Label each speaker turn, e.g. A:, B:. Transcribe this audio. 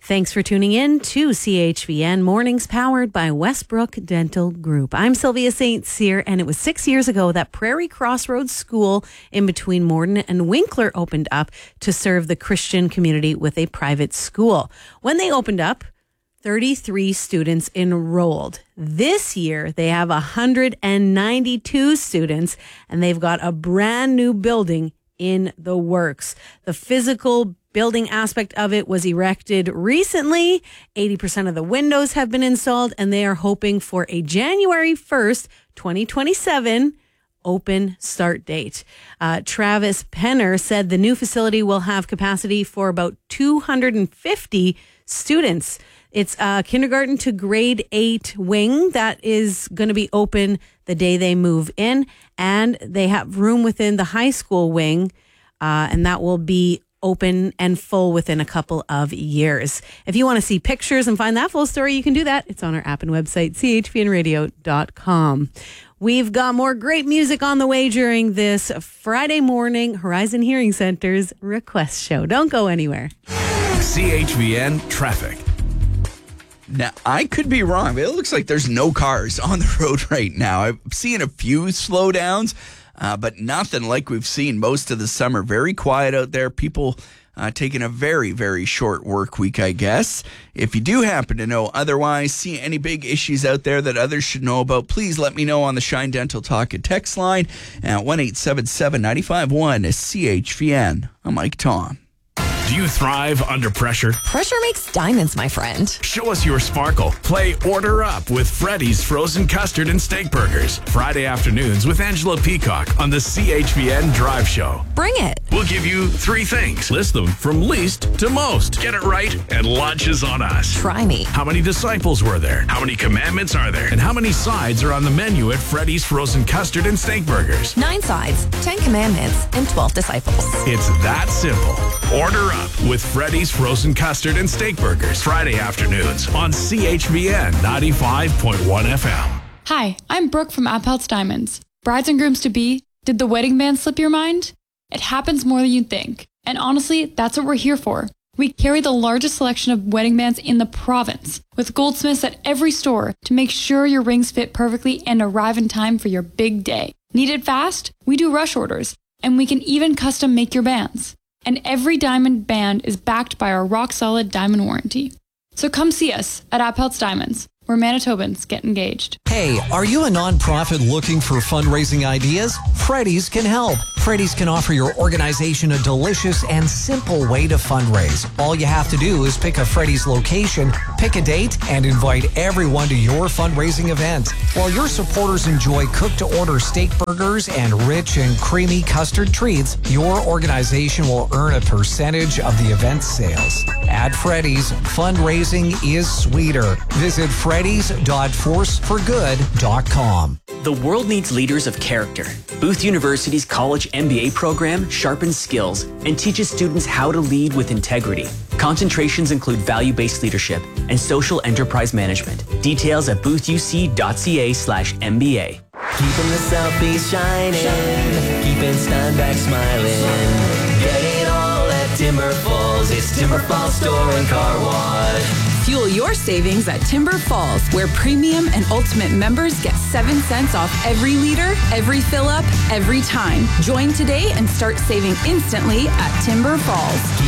A: Thanks for tuning in to CHVN Mornings, powered by Westbrook Dental Group. I'm Sylvia St. Cyr, and it was 6 years ago that Prairie Crossroads School in between Morden and Winkler opened up to serve the Christian community with a private school. When they opened up, 33 students enrolled. This year, they have 192 students, and they've got a brand new building in the works. The physical building aspect of it was erected recently. 80% of the windows have been installed, and they are hoping for a January 1st, 2027 open start date. Travis Penner said the new facility will have capacity for about 250 students. It's a kindergarten to grade 8 wing that is going to be open the day they move in, and they have room within the high school wing, and that will be open and full within a couple of years. If you want to see pictures and find that full story, you can do that. It's on our app and website, chvnradio.com. We've got more great music on the way during this Friday morning Horizon Hearing Center's Request Show. Don't go anywhere.
B: CHVN Traffic.
C: Now, I could be wrong, but it looks like there's no cars on the road right now. I'm seeing a few slowdowns, but nothing like we've seen most of the summer. Very quiet out there. People taking a very, very short work week, I guess. If you do happen to know otherwise, see any big issues out there that others should know about, please let me know on the Shine Dental Talk and text line at 1-877-951-CHVN. I'm Mike Tom.
B: Do you thrive under pressure?
D: Pressure makes diamonds, my friend.
B: Show us your sparkle. Play Order Up with Freddy's Frozen Custard and Steak Burgers. Friday afternoons with Angela Peacock on the CHVN Drive Show.
D: Bring it.
B: We'll give you 3 things. List them from least to most. Get it right, and lunch is on us.
D: Try me.
B: How many disciples were there? How many commandments are there? And how many sides are on the menu at Freddy's Frozen Custard and Steak Burgers?
D: 9 sides, 10 commandments, and 12 disciples.
B: It's that simple. Order up with Freddy's Frozen Custard and Steak Burgers. Friday afternoons on CHVN 95.1 FM.
E: Hi, I'm Brooke from Appelt's Diamonds. Brides and grooms-to-be, did the wedding band slip your mind? It happens more than you'd think. And honestly, that's what we're here for. We carry the largest selection of wedding bands in the province, with goldsmiths at every store to make sure your rings fit perfectly and arrive in time for your big day. Need it fast? We do rush orders, and we can even custom make your bands. And every diamond band is backed by our rock-solid diamond warranty. So come see us at Appelt's Diamonds, where Manitobans get engaged.
F: Hey, are you a nonprofit looking for fundraising ideas? Freddy's can help. Freddy's can offer your organization a delicious and simple way to fundraise. All you have to do is pick a Freddy's location, pick a date, and invite everyone to your fundraising event. While your supporters enjoy cooked-to-order steak burgers and rich and creamy custard treats, your organization will earn a percentage of the event's sales. At Freddy's, fundraising is sweeter. Visit freddys.forceforgood.com.
G: The world needs leaders of character. Booth University's college MBA program sharpens skills and teaches students how to lead with integrity. Concentrations include value-based leadership and social enterprise management. Details at boothUC.ca/MBA.
H: Keeping the Southeast shining, keeping Steinbach smiling. Get it all at Timber Falls. It's Timber Falls Store and Car Wash.
I: Fuel your savings at Timber Falls, where premium and ultimate members get 7 cents off every liter, every fill-up, every time. Join today and start saving instantly at Timber Falls.